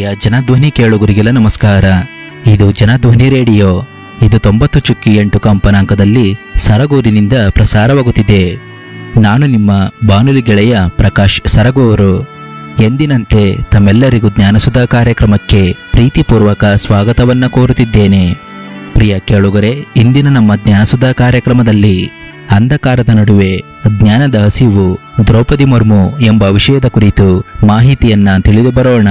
ಪ್ರಿಯ ಜನಧ್ವನಿ ಕೇಳುಗರಿಗೆಲ್ಲ ನಮಸ್ಕಾರ. ಇದು ಜನಧ್ವನಿ ರೇಡಿಯೋ. ಇದು 90.8 ಕಂಪನಾಂಕದಲ್ಲಿ ಸರಗೂರಿನಿಂದ ಪ್ರಸಾರವಾಗುತ್ತಿದೆ. ನಾನು ನಿಮ್ಮ ಬಾನುಲಿ ಗೆಳೆಯ ಪ್ರಕಾಶ್ ಸರಗು ಅವರು. ಎಂದಿನಂತೆ ತಮ್ಮೆಲ್ಲರಿಗೂ ಜ್ಞಾನಸುಧಾ ಕಾರ್ಯಕ್ರಮಕ್ಕೆ ಪ್ರೀತಿಪೂರ್ವಕ ಸ್ವಾಗತವನ್ನು ಕೋರುತ್ತಿದ್ದೇನೆ. ಪ್ರಿಯ ಕೇಳುಗರೆ, ಇಂದಿನ ನಮ್ಮ ಜ್ಞಾನಸುಧಾ ಕಾರ್ಯಕ್ರಮದಲ್ಲಿ ಅಂಧಕಾರದ ನಡುವೆ ಜ್ಞಾನದ ಹಸಿವು, ದ್ರೌಪದಿ ಮುರ್ಮು ಎಂಬ ವಿಷಯದ ಕುರಿತು ಮಾಹಿತಿಯನ್ನ ತಿಳಿದು ಬರೋಣ.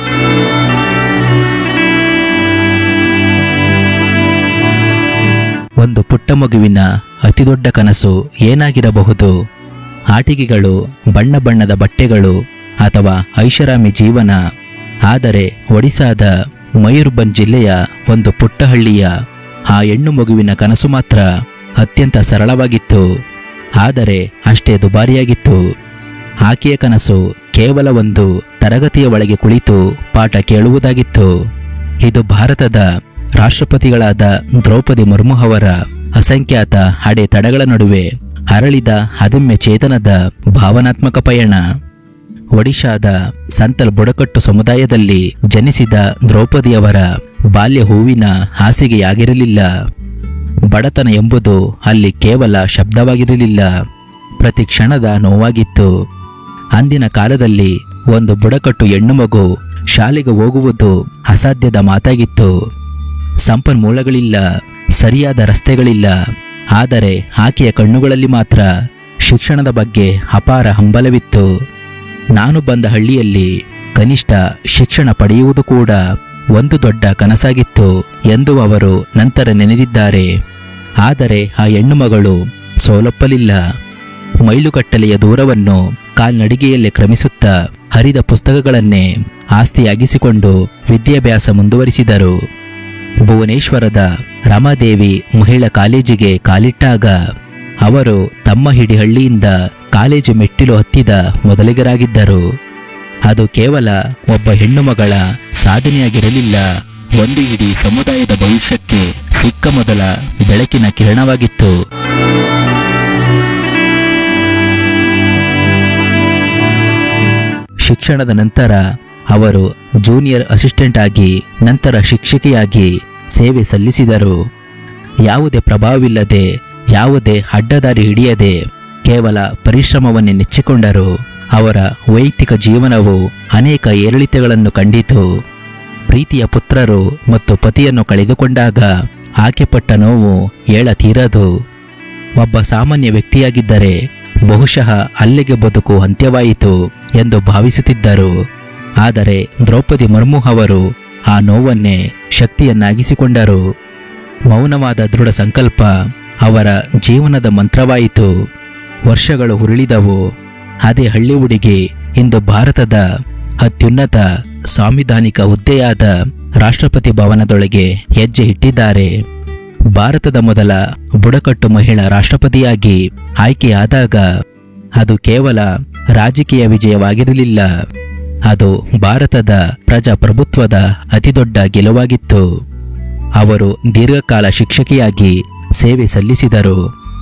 ಒಂದು ಪುಟ್ಟ ಮಗುವಿನ ಅತಿದೊಡ್ಡ ಕನಸು ಏನಾಗಿರಬಹುದು? ಆಟಿಕೆಗಳು, ಬಣ್ಣ ಬಣ್ಣದ ಬಟ್ಟೆಗಳು ಅಥವಾ ಐಷಾರಾಮಿ ಜೀವನ? ಆದರೆ ಒಡಿಶಾದ ಮಯೂರ್ಭಂಜ್ ಜಿಲ್ಲೆಯ ಒಂದು ಪುಟ್ಟ ಹಳ್ಳಿಯ ಆ ಹೆಣ್ಣು ಮಗುವಿನ ಕನಸು ಮಾತ್ರ ಅತ್ಯಂತ ಸರಳವಾಗಿತ್ತು, ಆದರೆ ಅಷ್ಟೇ ದುಬಾರಿಯಾಗಿತ್ತು. ಆಕೆಯ ಕನಸು ಕೇವಲ ಒಂದು ತರಗತಿಯ ಒಳಗೆ ಕುಳಿತು ಪಾಠ ಕೇಳುವುದಾಗಿತ್ತು. ಇದು ಭಾರತದ ರಾಷ್ಟ್ರಪತಿಗಳಾದ ದ್ರೌಪದಿ ಮುರ್ಮು ಅವರ ಅಸಂಖ್ಯಾತ ಅಡೆತಡೆಗಳ ನಡುವೆ ಅರಳಿದ ಅದಮ್ಯ ಚೇತನದ ಭಾವನಾತ್ಮಕ ಪಯಣ. ಒಡಿಶಾದ ಸಂತಲ್ ಬುಡಕಟ್ಟು ಸಮುದಾಯದಲ್ಲಿ ಜನಿಸಿದ ದ್ರೌಪದಿಯವರ ಬಾಲ್ಯ ಹೂವಿನ ಹಾಸಿಗೆಯಾಗಿರಲಿಲ್ಲ. ಬಡತನ ಎಂಬುದು ಅಲ್ಲಿ ಕೇವಲ ಶಬ್ದವಾಗಿರಲಿಲ್ಲ, ಪ್ರತಿ ಕ್ಷಣದ ನೋವಾಗಿತ್ತು. ಅಂದಿನ ಕಾಲದಲ್ಲಿ ಒಂದು ಬುಡಕಟ್ಟು ಹೆಣ್ಣು ಮಗು ಶಾಲೆಗೆ ಹೋಗುವುದು ಅಸಾಧ್ಯದ ಮಾತಾಗಿತ್ತು. ಸಂಪನ್ಮೂಲಗಳಿಲ್ಲ, ಸರಿಯಾದ ರಸ್ತೆಗಳಿಲ್ಲ. ಆದರೆ ಆಕೆಯ ಕಣ್ಣುಗಳಲ್ಲಿ ಮಾತ್ರ ಶಿಕ್ಷಣದ ಬಗ್ಗೆ ಅಪಾರ ಹಂಬಲವಿತ್ತು. ನಾನು ಬಂದ ಹಳ್ಳಿಯಲ್ಲಿ ಕನಿಷ್ಠ ಶಿಕ್ಷಣ ಪಡೆಯುವುದು ಕೂಡ ಒಂದು ದೊಡ್ಡ ಕನಸಾಗಿತ್ತು ಎಂದು ಅವರು ನಂತರ ನೆನೆದಿದ್ದಾರೆ. ಆದರೆ ಆ ಹೆಣ್ಣು ಮಗಳು ಸೋಲೊಪ್ಪಲಿಲ್ಲ. ಮೈಲುಗಟ್ಟಲೆಯ ದೂರವನ್ನು ಕಾಲ್ನಡಿಗೆಯಲ್ಲೇ ಕ್ರಮಿಸುತ್ತಾ ಹರಿದ ಪುಸ್ತಕಗಳನ್ನೇ ಆಸ್ತಿಯಾಗಿಸಿಕೊಂಡು ವಿದ್ಯಾಭ್ಯಾಸ ಮುಂದುವರಿಸಿದರು. ಭುವನೇಶ್ವರದ ರಮಾದೇವಿ ಮಹಿಳಾ ಕಾಲೇಜಿಗೆ ಕಾಲಿಟ್ಟಾಗ ಅವರು ತಮ್ಮ ಹಿಡಿಹಳ್ಳಿಯಿಂದ ಕಾಲೇಜು ಮೆಟ್ಟಿಲು ಹತ್ತಿದ ಮೊದಲಿಗರಾಗಿದ್ದರು. ಅದು ಕೇವಲ ಒಬ್ಬ ಹೆಣ್ಣು ಮಗಳ ಸಾಧನೆಯಾಗಿರಲಿಲ್ಲ, ಒಂದು ಇಡೀ ಸಮುದಾಯದ ಭವಿಷ್ಯಕ್ಕೆ ಸಿಕ್ಕ ಮೊದಲ ಬೆಳಕಿನ ಕಿರಣವಾಗಿತ್ತು. ಶಿಕ್ಷಣದ ನಂತರ ಅವರು ಜೂನಿಯರ್ ಅಸಿಸ್ಟೆಂಟ್ ಆಗಿ, ನಂತರ ಶಿಕ್ಷಕಿಯಾಗಿ ಸೇವೆ ಸಲ್ಲಿಸಿದರು. ಯಾವುದೇ ಪ್ರಭಾವವಿಲ್ಲದೆ, ಯಾವುದೇ ಅಡ್ಡದಾರಿ ಹಿಡಿಯದೆ ಕೇವಲ ಪರಿಶ್ರಮವನ್ನೇ ನೆಚ್ಚಿಕೊಂಡರು. ಅವರ ವೈಯಕ್ತಿಕ ಜೀವನವು ಅನೇಕ ಏರಿಳಿತಗಳನ್ನು ಕಂಡಿತು. ಪ್ರೀತಿಯ ಪುತ್ರರು ಮತ್ತು ಪತಿಯನ್ನು ಕಳೆದುಕೊಂಡಾಗ ಆಕೆ ಪಟ್ಟ ನೋವು ಹೇಳತೀರದು. ಒಬ್ಬ ಸಾಮಾನ್ಯ ವ್ಯಕ್ತಿಯಾಗಿದ್ದರೆ ಬಹುಶಃ ಅಲ್ಲಿಗೆ ಬದುಕು ಅಂತ್ಯವಾಯಿತು ಎಂದು ಭಾವಿಸುತ್ತಿದ್ದರು. ಆದರೆ ದ್ರೌಪದಿ ಮುರ್ಮು ಅವರು ಆ ನೋವನ್ನೇ ಶಕ್ತಿಯನ್ನಾಗಿಸಿಕೊಂಡರು. ಮೌನವಾದ ದೃಢ ಸಂಕಲ್ಪ ಅವರ ಜೀವನದ ಮಂತ್ರವಾಯಿತು. ವರ್ಷಗಳು ಉರುಳಿದವು. ಅದೇ ಹಳ್ಳಿ ಹುಡುಗಿ ಇಂದು ಭಾರತದ ಅತ್ಯುನ್ನತ ಸಾಂವಿಧಾನಿಕ ಹುದ್ದೆಯಾದ ರಾಷ್ಟ್ರಪತಿ ಭವನದೊಳಗೆ ಹೆಜ್ಜೆ ಇಟ್ಟಿದ್ದಾರೆ. ಭಾರತದ ಮೊದಲ ಬುಡಕಟ್ಟು ಮಹಿಳಾ ರಾಷ್ಟ್ರಪತಿಯಾಗಿ ಆಯ್ಕೆಯಾದಾಗ ಅದು ಕೇವಲ ರಾಜಕೀಯ ವಿಜಯವಾಗಿರಲಿಲ್ಲ, ಅದು ಭಾರತದ ಪ್ರಜಾಪ್ರಭುತ್ವದ ಅತಿದೊಡ್ಡ ಗೆಲುವಾಗಿತ್ತು. ಅವರು ದೀರ್ಘಕಾಲ ಶಿಕ್ಷಕಿಯಾಗಿ ಸೇವೆ ಸಲ್ಲಿಸಿದರು.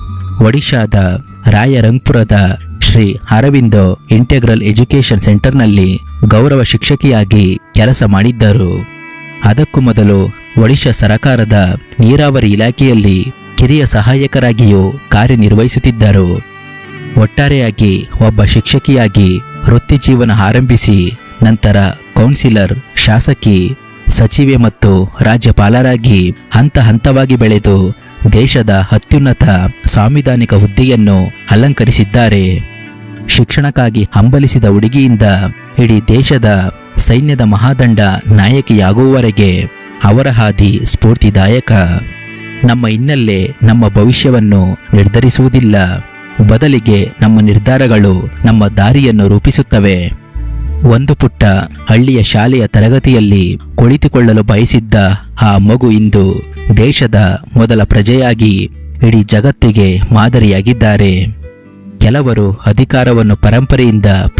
ಒಡಿಶಾದ ರಾಯರಂಗ್ಪುರದ ಶ್ರೀ ಅರವಿಂದೋ ಇಂಟೆಗ್ರಲ್ ಎಜುಕೇಷನ್ ಸೆಂಟರ್ನಲ್ಲಿ ಗೌರವ ಶಿಕ್ಷಕಿಯಾಗಿ ಕೆಲಸ ಮಾಡಿದ್ದರು. ಅದಕ್ಕೂ ಮೊದಲು ಒಡಿಶಾ ಸರಕಾರದ ನೀರಾವರಿ ಇಲಾಖೆಯಲ್ಲಿ ಕಿರಿಯ ಸಹಾಯಕರಾಗಿಯೂ ಕಾರ್ಯನಿರ್ವಹಿಸುತ್ತಿದ್ದರು. ಒಟ್ಟಾರೆಯಾಗಿ ಒಬ್ಬ ಶಿಕ್ಷಕಿಯಾಗಿ ವೃತ್ತಿ ಜೀವನ ಆರಂಭಿಸಿ ನಂತರ ಕೌನ್ಸಿಲರ್, ಶಾಸಕಿ, ಸಚಿವೆ ಮತ್ತು ರಾಜ್ಯಪಾಲರಾಗಿ ಹಂತ ಹಂತವಾಗಿ ಬೆಳೆದು ದೇಶದ ಅತ್ಯುನ್ನತ ಸಾಂವಿಧಾನಿಕ ಹುದ್ದೆಯನ್ನು ಅಲಂಕರಿಸಿದ್ದಾರೆ. ಶಿಕ್ಷಣಕ್ಕಾಗಿ ಹಂಬಲಿಸಿದ ಹುಡುಗಿಯಿಂದ ಇಡೀ ದೇಶದ ಸೈನ್ಯದ ಮಹಾದಂಡ ನಾಯಕಿಯಾಗುವವರೆಗೆ ಅವರ ಹಾದಿ ಸ್ಫೂರ್ತಿದಾಯಕ. ನಮ್ಮ ಹಿನ್ನೆಲೆ ನಮ್ಮ ಭವಿಷ್ಯವನ್ನು ನಿರ್ಧರಿಸುವುದಿಲ್ಲ, ಬದಲಿಗೆ ನಮ್ಮ ನಿರ್ಧಾರಗಳು ನಮ್ಮ ದಾರಿಯನ್ನು ರೂಪಿಸುತ್ತವೆ. ಒಂದು ಪುಟ್ಟ ಹಳ್ಳಿಯ ಶಾಲೆಯ ತರಗತಿಯಲ್ಲಿ ಕುಳಿತುಕೊಳ್ಳಲು ಬಯಸಿದ್ದ ಆ ಮಗು ಇಂದು ದೇಶದ ಮೊದಲ ಪ್ರಜೆಯಾಗಿ ಇಡೀ ಜಗತ್ತಿಗೆ ಮಾದರಿಯಾಗಿದ್ದಾರೆ. ಕೆಲವರು ಅಧಿಕಾರವನ್ನು ಪರಂಪರೆಯಿಂದ